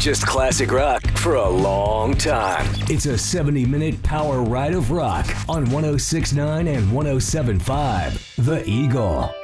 Just classic rock for a long time. It's a 70-minute power ride of rock on 106.9 and 107.5 The Eagle.